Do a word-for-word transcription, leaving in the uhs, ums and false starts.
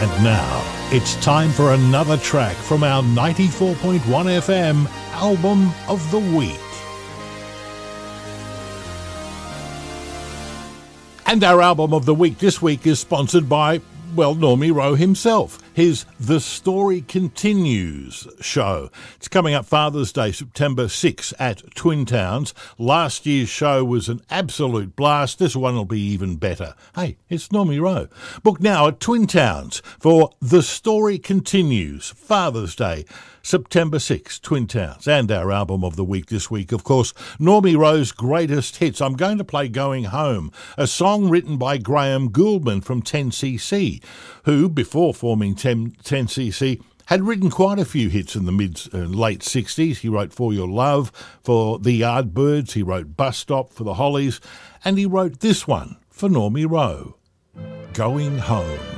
And now, it's time for another track from our ninety-four point one F M Album of the Week. And our Album of the Week this week is sponsored by, well, Normie Rowe himself. His The Story Continues show. It's coming up Father's Day, September sixth at Twin Towns. Last year's show was an absolute blast. This one will be even better. Hey, it's Normie Rowe. Book now at Twin Towns for The Story Continues, Father's Day, September sixth, Twin Towns. And our Album of the Week this week, of course, Normie Rowe's greatest hits. I'm going to play Going Home, a song written by Graham Gouldman from ten C C, who, before forming ten C C, had written quite a few hits in the mid and late sixties. He wrote For Your Love for the Yardbirds, he wrote Bus Stop for the Hollies, and he wrote this one for Normie Rowe, Going Home.